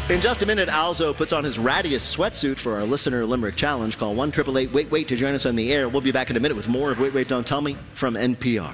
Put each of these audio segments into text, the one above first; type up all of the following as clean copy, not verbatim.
In just a minute, Alzo puts on his rattiest sweatsuit for our listener Limerick Challenge. Call 1-888-WAIT-WAIT to join us on the air. We'll be back in a minute with more of Wait, Wait, Don't Tell Me from NPR.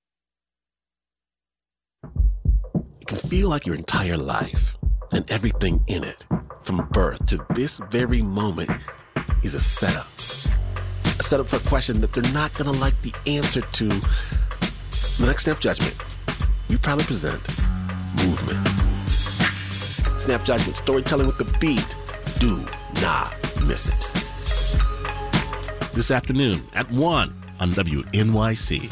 It can feel like your entire life and everything in it, from birth to this very moment, is a setup. A setup for a question that they're not going to like the answer to. The next Snap Judgment, we proudly present Movement. Snap Judgment, storytelling with the beat. Do not miss it. This afternoon at 1 on WNYC.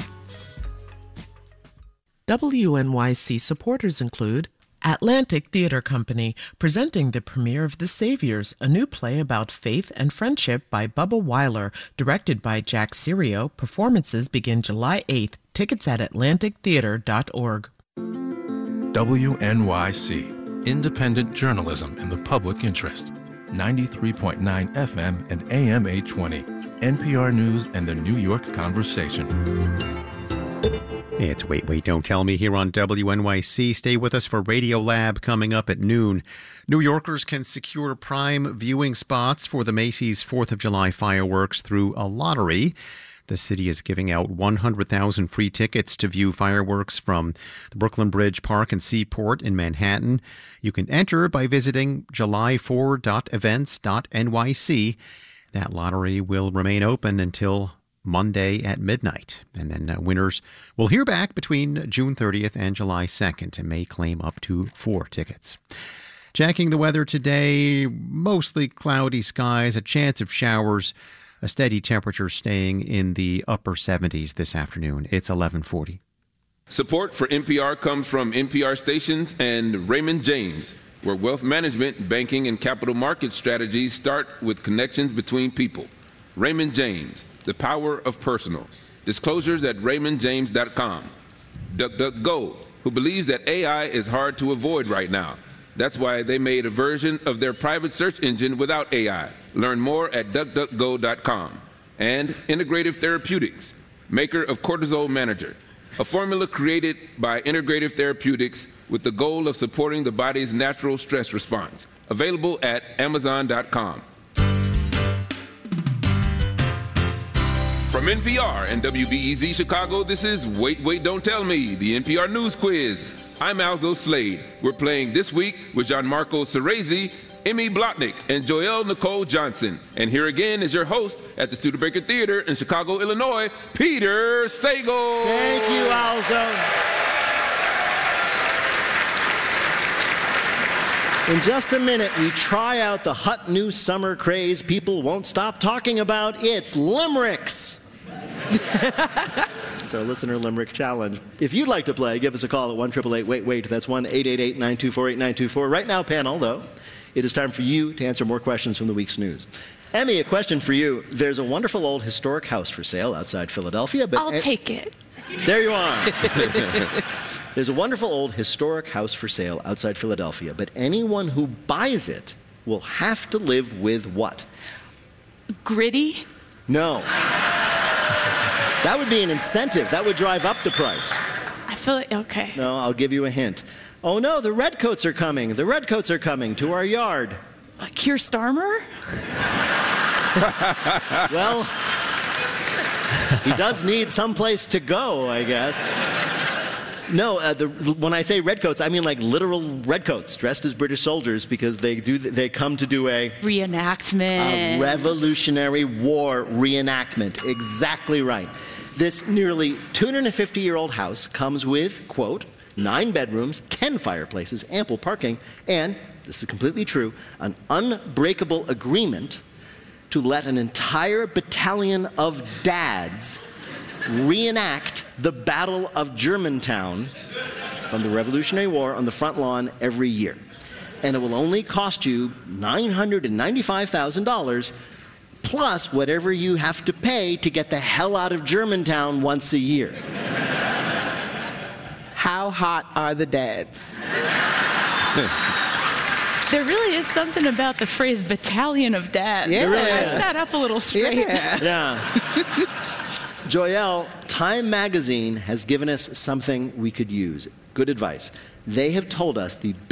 WNYC supporters include Atlantic Theater Company, presenting the premiere of The Saviors, a new play about faith and friendship by Bubba Weiler, directed by Jack Serio. Performances begin July 8th. Tickets at atlantictheater.org. WNYC, independent journalism in the public interest. 93.9 FM and AM 820. NPR News and the New York Conversation. It's Wait, Wait, Don't Tell Me here on WNYC. Stay with us for Radio Lab coming up at noon. New Yorkers can secure prime viewing spots for the Macy's 4th of July fireworks through a lottery. The city is giving out 100,000 free tickets to view fireworks from the Brooklyn Bridge Park and Seaport in Manhattan. You can enter by visiting july4.events.nyc. That lottery will remain open until Monday at midnight. And then winners will hear back between June 30th and July 2nd and may claim up to 4 tickets. Checking the weather today, mostly cloudy skies, a chance of showers, a steady temperature staying in the upper 70s this afternoon. It's 11:40. Support for NPR comes from NPR stations and Raymond James, where wealth management, banking, and capital market strategies start with connections between people. Raymond James, the power of personal. Disclosures at raymondjames.com. DuckDuckGo, who believes that AI is hard to avoid right now. That's why they made a version of their private search engine without AI. Learn more at duckduckgo.com. And Integrative Therapeutics, maker of Cortisol Manager, a formula created by Integrative Therapeutics with the goal of supporting the body's natural stress response. Available at amazon.com. From NPR and WBEZ Chicago, this is Wait, Wait, Don't Tell Me, the NPR News Quiz. I'm Alzo Slade. We're playing this week with Gianmarco Cerezi, Emmy Blotnick, and Joelle Nicole Johnson. And here again is your host at the Studebaker Theater in Chicago, Illinois, Peter Sagal. Thank you, Alzo. In just a minute, we try out the hot new summer craze people won't stop talking about. It's limericks. It's our Listener Limerick Challenge. If you'd like to play, give us a call at 1-888-WAIT-WAIT. That's 1-888-924-8924. Right now, panel, though, it is time for you to answer more questions from the week's news. Emmy, a question for you. There's a wonderful old historic house for sale outside Philadelphia. But I'll take it. There you are. There's a wonderful old historic house for sale outside Philadelphia, but anyone who buys it will have to live with what? Gritty? No. That would be an incentive. That would drive up the price. I feel like, okay. No, I'll give you a hint. Oh no, the Redcoats are coming. The Redcoats are coming to our yard. Keir Starmer? Well, he does need someplace to go, I guess. No, when I say redcoats, I mean like literal redcoats dressed as British soldiers because they come to do a reenactment. A Revolutionary War reenactment. Exactly right. This nearly 250-year-old house comes with, quote, 9 bedrooms, 10 fireplaces, ample parking, and, this is completely true, an unbreakable agreement to let an entire battalion of dads reenact the Battle of Germantown from the Revolutionary War on the front lawn every year. And it will only cost you $995,000 plus whatever you have to pay to get the hell out of Germantown once a year. How hot are the dads? There really is something about the phrase battalion of dads. Yeah. Really I is. sat up a little straight. Yeah. Joelle, Time Magazine has given us something we could use. Good advice. They have told us the